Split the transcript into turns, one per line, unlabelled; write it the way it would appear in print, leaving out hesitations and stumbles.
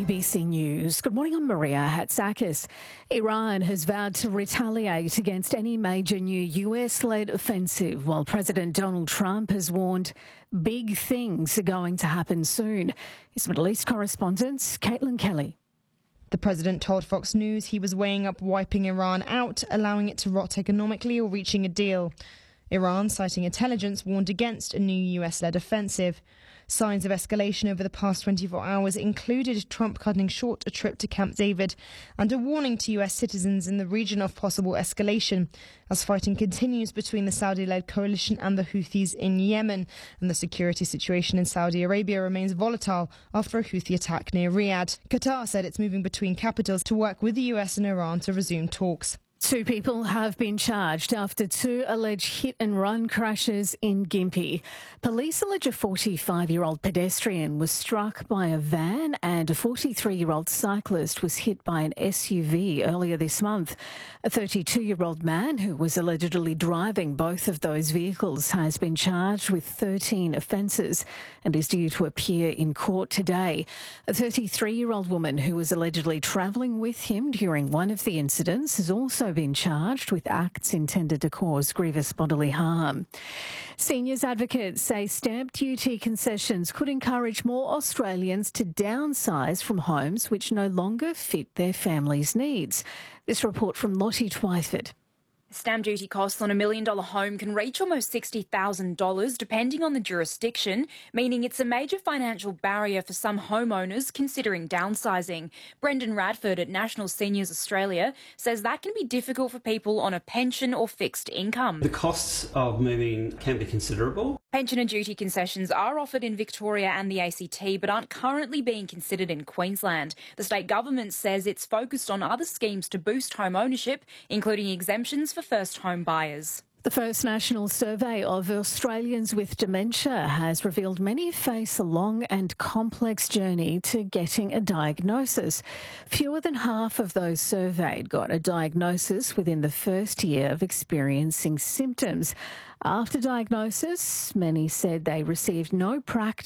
ABC News. Good morning, I'm Maria Hatzakis. Iran has vowed to retaliate against any major new US-led offensive, while President Donald Trump has warned big things are going to happen soon. His Middle East correspondent, Caitlin Kelly.
The president told Fox News he was weighing up wiping Iran out, allowing it to rot economically, or reaching a deal. Iran, citing intelligence, warned against a new US-led offensive. Signs of escalation over the past 24 hours included Trump cutting short a trip to Camp David and a warning to US citizens in the region of possible escalation as fighting continues between the Saudi-led coalition and the Houthis in Yemen, and the security situation in Saudi Arabia remains volatile after a Houthi attack near Riyadh. Qatar said it's moving between capitals to work with the US and Iran to resume talks.
2 people have been charged after 2 alleged hit-and-run crashes in Gympie. Police allege a 45-year-old pedestrian was struck by a van and a 43-year-old cyclist was hit by an SUV earlier this month. A 32-year-old man who was allegedly driving both of those vehicles has been charged with 13 offences and is due to appear in court today. A 33-year-old woman who was allegedly travelling with him during one of the incidents has also been charged with acts intended to cause grievous bodily harm. Seniors advocates say stamp duty concessions could encourage more Australians to downsize from homes which no longer fit their families' needs. This report from Lottie Twyford.
Stamp duty costs on $1 million home can reach almost $60,000 depending on the jurisdiction, meaning it's a major financial barrier for some homeowners considering downsizing. Brendan Radford at National Seniors Australia says that can be difficult for people on a pension or fixed income.
The costs of moving can be considerable.
Pension and duty concessions are offered in Victoria and the ACT but aren't currently being considered in Queensland. The state government says it's focused on other schemes to boost home ownership, including exemptions for first home buyers.
The first national survey of Australians with dementia has revealed many face a long and complex journey to getting a diagnosis. Fewer than half of those surveyed got a diagnosis within the first year of experiencing symptoms. After diagnosis, many said they received no practice